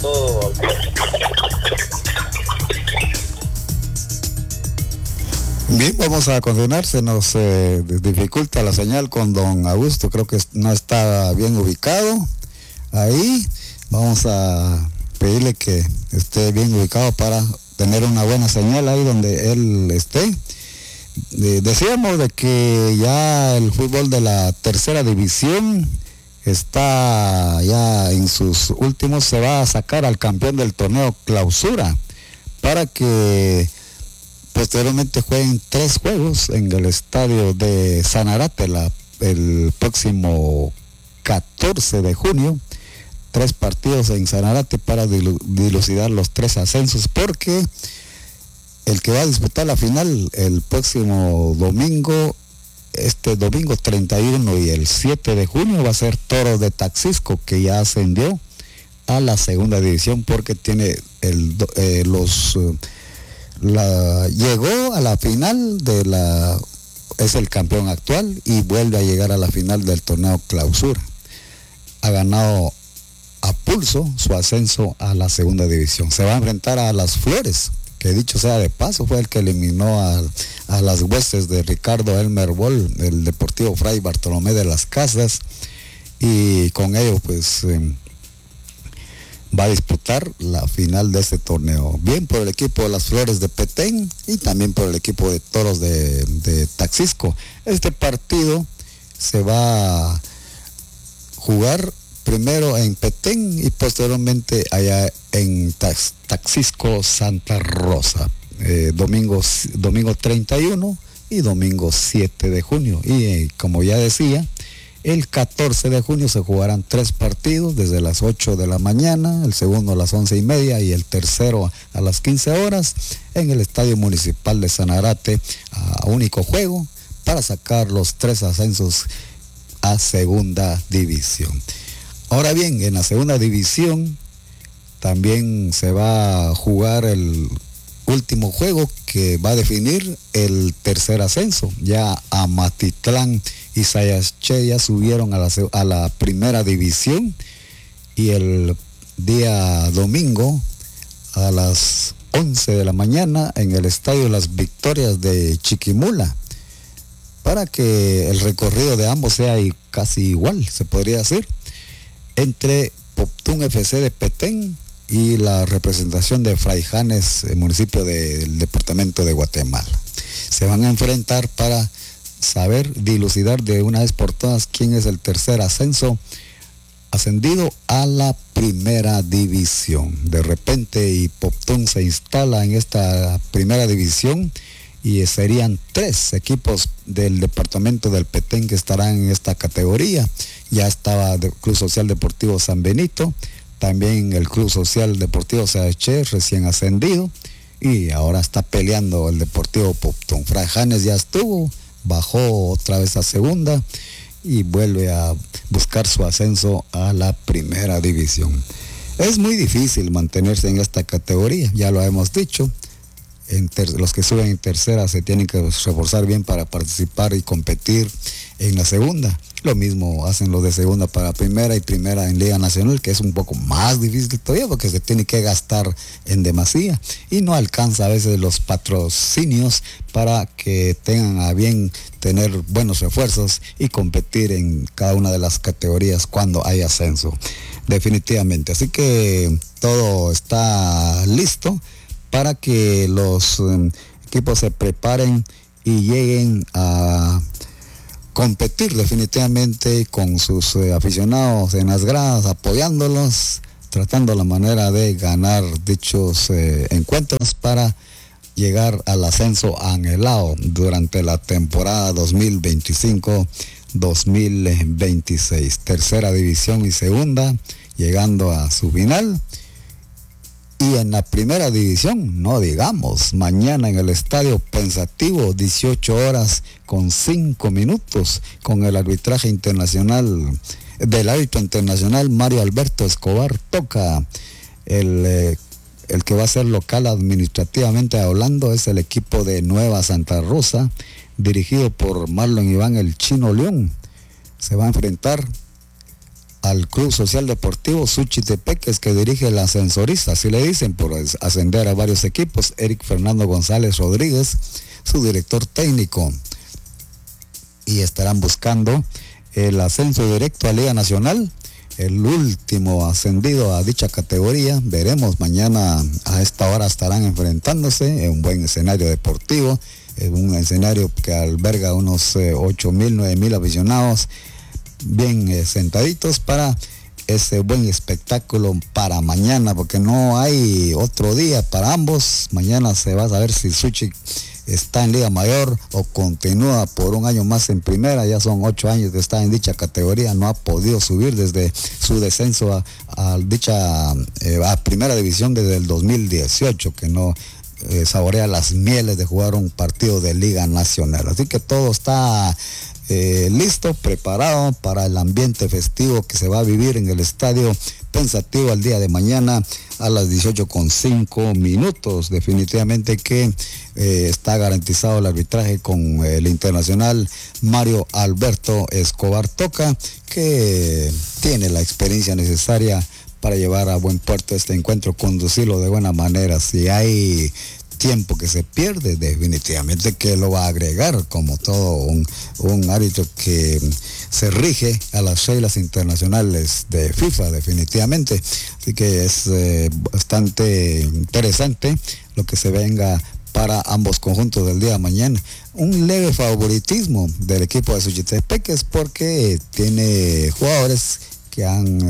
todo. Bien, vamos a continuar. Se nos dificulta la señal con don Augusto. Creo que no está bien ubicado ahí. Vamos a pedirle que esté bien ubicado para tener una buena señal ahí donde él esté. Decíamos de que ya el fútbol de la tercera división está ya en sus últimos. Se va a sacar al campeón del torneo Clausura para que posteriormente jueguen 3 juegos en el estadio de Sanarate el próximo 14 de junio. 3 partidos en Sanarate para dilucidar los 3 ascensos, porque el que va a disputar la final el próximo domingo, este domingo 31 y el 7 de junio, va a ser Toros de Taxisco, que ya ascendió a la segunda división porque tiene llegó a la final es el campeón actual y vuelve a llegar a la final del torneo Clausura. Ha ganado a pulso su ascenso a la segunda división. Se va a enfrentar a Las Flores, que dicho sea de paso fue el que eliminó a las huestes de Ricardo Elmer Bol, el Deportivo Fray Bartolomé de las Casas, y con ello pues va a disputar la final de este torneo. Bien por el equipo de Las Flores de Petén y también por el equipo de Toros de Taxisco. Este partido se va a jugar primero en Petén y posteriormente allá en Taxisco, Santa Rosa. Domingo 31 y domingo 7 de junio. Y como ya decía, el 14 de junio se jugarán 3 partidos desde las 8 de la mañana, el segundo a las 11:30 y el tercero a las 15 horas en el Estadio Municipal de Sanarate, a único juego para sacar los 3 ascensos a segunda división. Ahora bien, en la segunda división también se va a jugar el último juego que va a definir el tercer ascenso. Ya Amatitlán y Sayache ya subieron a la primera división, y el día domingo a las 11 de la mañana en el Estadio Las Victorias de Chiquimula, para que el recorrido de ambos sea casi igual, se podría decir, entre Poptún FC de Petén y la representación de Fraijanes, el municipio del departamento de Guatemala. Se van a enfrentar para saber dilucidar de una vez por todas quién es el tercer ascendido a la primera división. De repente y Poptún se instala en esta primera división y serían 3 equipos del departamento del Petén que estarán en esta categoría. Ya estaba el Club Social Deportivo San Benito, también el Club Social Deportivo Sayache, recién ascendido, y ahora está peleando el Deportivo Poptún. Fraijanes ya estuvo, bajó otra vez a segunda y vuelve a buscar su ascenso a la primera división. Es muy difícil mantenerse en esta categoría, ya lo hemos dicho. Los que suben en tercera se tienen que reforzar bien para participar y competir en la segunda. Lo mismo hacen los de segunda para primera y primera en Liga Nacional, que es un poco más difícil todavía porque se tiene que gastar en demasía y no alcanza a veces los patrocinios para que tengan a bien tener buenos refuerzos y competir en cada una de las categorías cuando hay ascenso. Definitivamente. Así que todo está listo para que los equipos se preparen y lleguen a competir definitivamente con sus aficionados en las gradas, apoyándolos, tratando la manera de ganar dichos encuentros para llegar al ascenso anhelado durante la temporada 2025-2026. Tercera división y segunda, llegando a su final. Y en la primera división, no digamos, mañana en el Estadio Pensativo, 18 horas con 5 minutos, con el arbitraje internacional, del árbitro internacional Mario Alberto Escobar, toca el que va a ser local administrativamente hablando, es el equipo de Nueva Santa Rosa, dirigido por Marlon Iván el Chino León. Se va a enfrentar al Club Social Deportivo Suchitepeques, que dirige el ascensorista, así le dicen, por ascender a varios equipos, Eric Fernando González Rodríguez, su director técnico, y estarán buscando el ascenso directo a Liga Nacional, el último ascendido a dicha categoría. Veremos, mañana a esta hora estarán enfrentándose en un buen escenario deportivo, en un escenario que alberga unos 8,000, 9,000 aficionados, bien sentaditos para ese buen espectáculo para mañana, porque no hay otro día para ambos. Mañana se va a saber si Suchi está en Liga Mayor o continúa por un año más en primera. Ya son 8 años de estar en dicha categoría, no ha podido subir desde su descenso a primera división desde el 2018, que no saborea las mieles de jugar un partido de Liga Nacional. Así que todo está listo, preparado para el ambiente festivo que se va a vivir en el Estadio Pensativo el día de mañana a las 18:05. Definitivamente que está garantizado el arbitraje con el internacional Mario Alberto Escobar Toca, que tiene la experiencia necesaria para llevar a buen puerto este encuentro, conducirlo de buena manera. Si hay tiempo que se pierde, definitivamente que lo va a agregar, como todo un árbitro que se rige a las reglas internacionales de FIFA, definitivamente. Así que es bastante interesante lo que se venga para ambos conjuntos del día de mañana. Un leve favoritismo del equipo de Suchitepeques, porque tiene jugadores que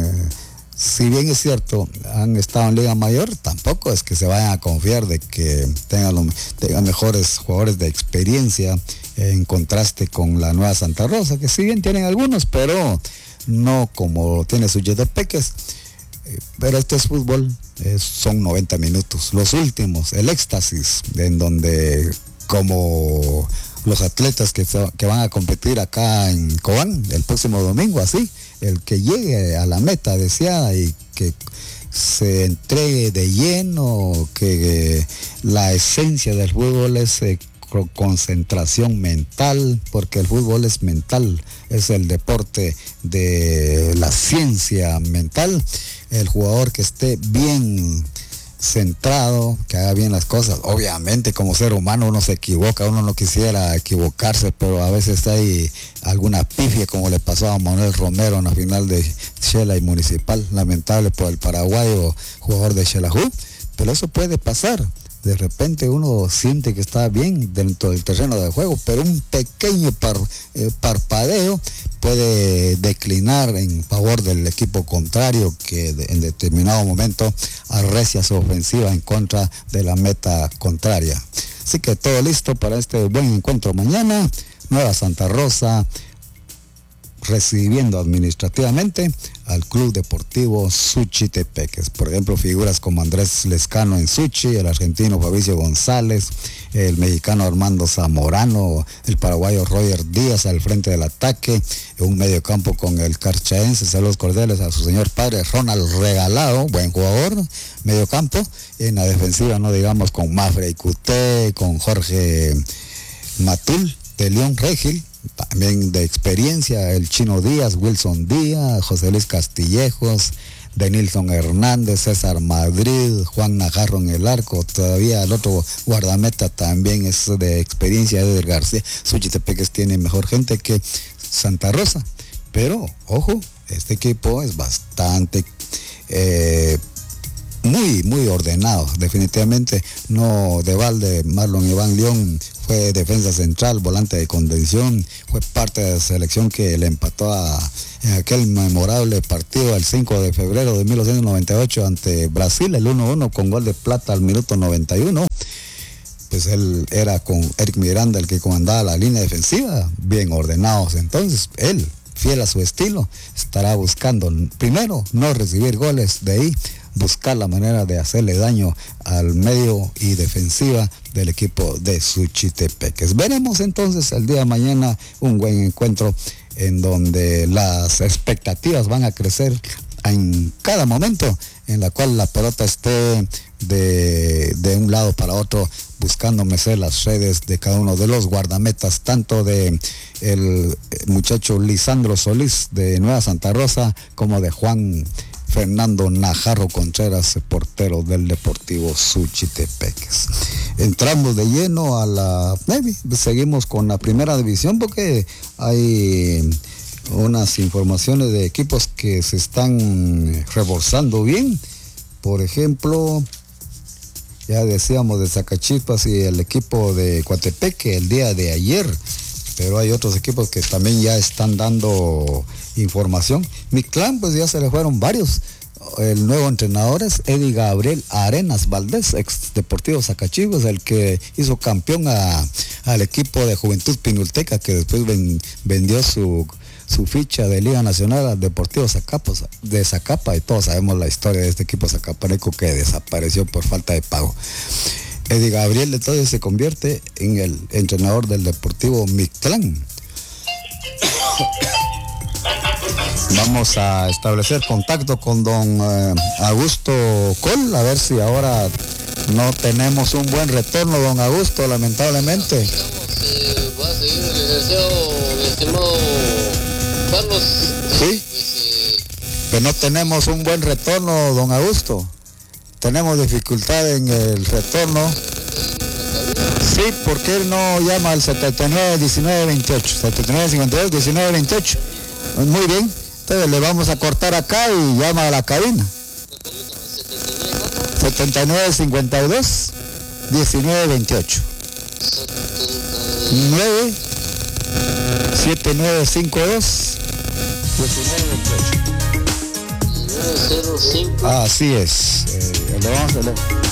si bien es cierto, han estado en Liga Mayor, tampoco es que se vayan a confiar de que tengan mejores jugadores de experiencia, en contraste con la Nueva Santa Rosa, que si bien tienen algunos, pero no como tiene Suchitepeques. Pero este es fútbol, son 90 minutos, los últimos, el éxtasis, en donde como los atletas que van a competir acá en Cobán el próximo domingo, así, el que llegue a la meta deseada y que se entregue de lleno, que la esencia del fútbol es concentración mental, porque el fútbol es mental, es el deporte de la ciencia mental. El jugador que esté bien centrado, que haga bien las cosas. Obviamente como ser humano uno se equivoca, uno no quisiera equivocarse, pero a veces hay alguna pifia, como le pasó a Manuel Romero en la final de Xela y Municipal, lamentable por el paraguayo jugador de Xelajú, pero eso puede pasar. De repente uno siente que está bien dentro del terreno de juego, pero un pequeño parpadeo puede declinar en favor del equipo contrario, que en determinado momento arrecia su ofensiva en contra de la meta contraria. Así que todo listo para este buen encuentro mañana. Nueva Santa Rosa recibiendo administrativamente al Club Deportivo Suchitepeques. Por ejemplo, figuras como Andrés Lescano en Suchi, el argentino Fabricio González, el mexicano Armando Zamorano, el paraguayo Roger Díaz al frente del ataque, un mediocampo con el carchaense, saludos cordiales a su señor padre Ronald Regalado, buen jugador, mediocampo. En la defensiva, no digamos, con Mafre Cuté, con Jorge Matul de León Regil, también de experiencia, el Chino Díaz, Wilson Díaz, José Luis Castillejos, Denilson Hernández, César Madrid, Juan Najarro en el arco. Todavía el otro guardameta también es de experiencia, Eder García. Suchitepeques tiene mejor gente que Santa Rosa, pero ojo, este equipo es bastante muy ordenado, definitivamente. No de balde, Marlon Iván León fue defensa central, volante de contención, fue parte de la selección que le empató en aquel memorable partido el 5 de febrero de 1998 ante Brasil, el 1-1 con gol de Plata al minuto 91. Pues él era con Eric Miranda el que comandaba la línea defensiva, bien ordenados. Entonces él, fiel a su estilo, estará buscando primero no recibir goles, de ahí buscar la manera de hacerle daño al medio y defensiva del equipo de Suchitepeques. Veremos entonces el día de mañana un buen encuentro en donde las expectativas van a crecer en cada momento en la cual la pelota esté de un lado para otro, buscándome sé las redes de cada uno de los guardametas, tanto de el muchacho Lisandro Solís de Nueva Santa Rosa, como de Juan Fernando Najarro Contreras, portero del Deportivo Suchitepeques. Entramos de lleno a la Navy, seguimos con la primera división porque hay unas informaciones de equipos que se están reforzando bien. Por ejemplo, ya decíamos de Zacachispas y el equipo de Coatepeque el día de ayer, pero hay otros equipos que también ya están dando información. Mictlán, pues ya se le fueron varios. El nuevo entrenador es Eddie Gabriel Arenas Valdés, ex Deportivo Zacachispas, el que hizo campeón al equipo de Juventud Pinulteca, que después vendió su ficha de Liga Nacional al Deportivo de Zacapa, y todos sabemos la historia de este equipo zacapaneco que desapareció por falta de pago. Eddie Gabriel entonces se convierte en el entrenador del Deportivo Mictlán. Vamos a establecer contacto con don Augusto Col, a ver si ahora no tenemos un buen retorno, don Augusto, lamentablemente. Va a seguir el licenciado, mi estimado Carlos. Sí, pero no tenemos un buen retorno, don Augusto. Tenemos dificultad en el retorno. Sí, porque él no llama al 79-19-28, 79-52-19-28. Muy bien, entonces le vamos a cortar acá y llama a la cabina. 79-52-19-28. 9 7952 1928. Así es. Le vamos a leer.